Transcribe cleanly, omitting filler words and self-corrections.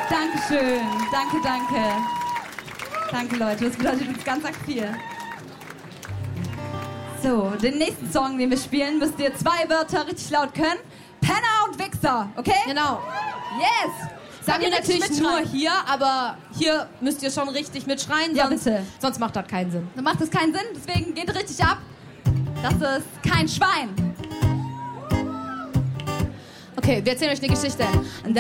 Dankeschön. Danke. Danke, Leute. Das bedeutet uns ganz arg viel. So, den nächsten Song, den wir spielen, müsst ihr 2 Wörter richtig laut können. Penner und Wichser, okay? Genau. Yes! Sagen wir natürlich nur hier, aber hier müsst ihr schon richtig mitschreien, Ja, bitte. sonst macht das keinen Sinn. Dann macht das keinen Sinn, deswegen geht richtig ab. Das ist kein Schwein. Okay, wir erzählen euch eine Geschichte.